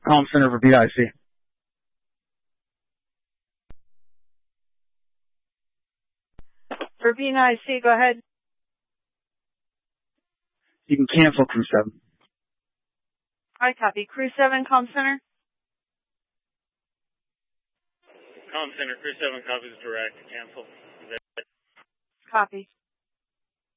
Comm Center for BIC. For BIC, go ahead. You can cancel Crew 7. I copy. Crew 7, Comm Center. Comm Center, Crew 7 copies direct. Cancel. Copy.